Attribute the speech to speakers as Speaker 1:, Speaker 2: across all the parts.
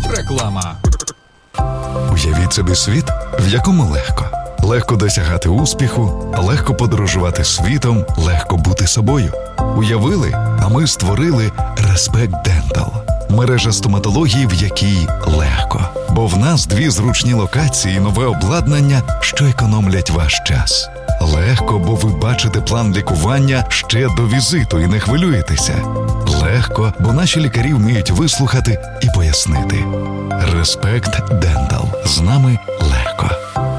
Speaker 1: Реклама.
Speaker 2: Уявіть собі світ, в якому легко. Легко досягати успіху, легко подорожувати світом, легко бути собою. Уявили, а ми створили Respect Dental. Мережа стоматології, в якій легко. Бо в нас 2 зручні локації і нове обладнання, що економлять ваш час. Легко, бо ви бачите план лікування ще до візиту і не хвилюєтеся. Легко, бо наші лікарі вміють вислухати і пояснити. Respect Dental. З нами легко.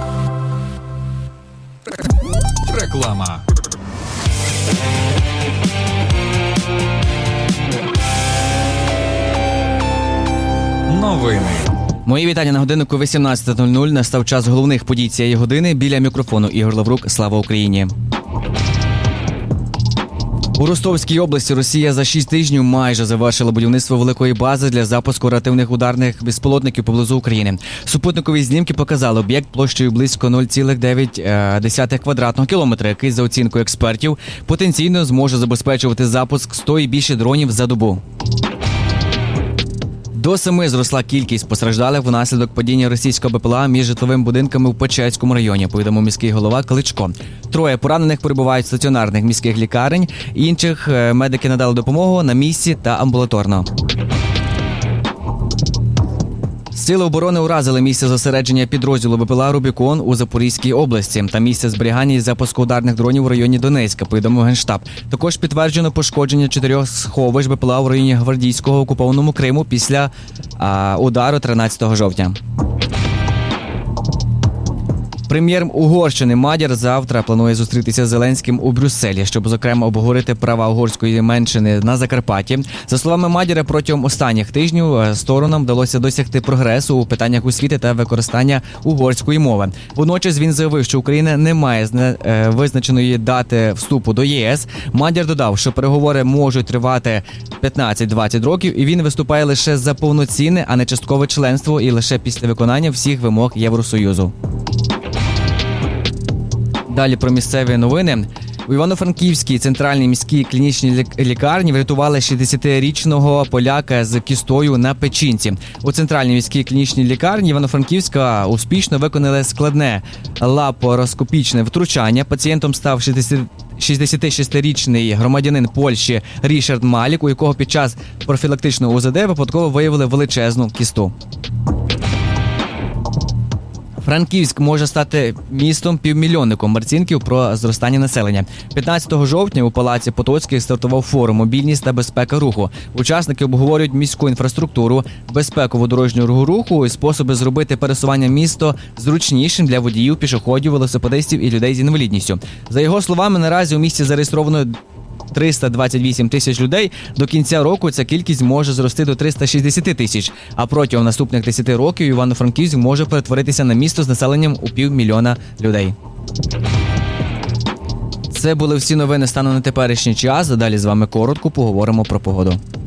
Speaker 1: Реклама. Новини.
Speaker 3: Мої вітання на годиннику 18:00. Настав час головних подій цієї години. Біля мікрофону Ігор Лаврук. Слава Україні! У Ростовській області Росія за 6 тижнів майже завершила будівництво великої бази для запуску реактивних ударних безпілотників поблизу України. Супутникові знімки показали об'єкт площею близько 0,9 квадратного кілометра, який, за оцінкою експертів, потенційно зможе забезпечувати запуск 100 і більше дронів за добу. До 7 зросла кількість постраждалих внаслідок падіння російського БПЛА між житловими будинками в Печерському районі, повідомив міський голова Кличко. 3 поранених перебувають в стаціонарних міських лікарень, інших медики надали допомогу на місці та амбулаторно. Сили оборони уразили місце зосередження підрозділу БПЛА «Рубікон» у Запорізькій області та місце зберігання і запуску ударних дронів у районі Донецька, повідомив Генштаб. Також підтверджено пошкодження 4 сховищ БПЛА у районі Гвардійського окупованому Криму після удару 13 жовтня. Прем'єр Угорщини Мадяр завтра планує зустрітися з Зеленським у Брюсселі, щоб, зокрема, обговорити права угорської меншини на Закарпатті. За словами Мадяра, протягом останніх тижнів сторонам вдалося досягти прогресу у питаннях освіти та використання угорської мови. Водночас він заявив, що Україна не має визначеної дати вступу до ЄС. Мадяр додав, що переговори можуть тривати 15-20 років, і він виступає лише за повноцінне, а не часткове членство, і лише після виконання всіх вимог Євросоюзу. Далі про місцеві новини. У Івано-Франківській центральній міській клінічній лікарні врятували 60-річного поляка з кістою на печінці. У центральній міській клінічній лікарні Івано-Франківська успішно виконали складне лапароскопічне втручання. Пацієнтом став 66-річний громадянин Польщі Рішард Малік, у якого під час профілактичного УЗД випадково виявили величезну кісту. Франківськ може стати містом-півмільйонником. Марцінків про зростання населення. 15 жовтня у Палаці Потоцьких стартував форум «Мобільність та безпека руху». Учасники обговорюють міську інфраструктуру, безпекову дорожнього руху і способи зробити пересування міста зручнішим для водіїв, пішоходів, велосипедистів і людей з інвалідністю. За його словами, наразі у місті зареєстровано 328 тисяч людей. До кінця року ця кількість може зрости до 360 тисяч, а протягом наступних 10 років Івано-Франківськ може перетворитися на місто з населенням у 500 000 людей. Це були всі новини станом на теперішній час. Далі з вами коротко поговоримо про погоду.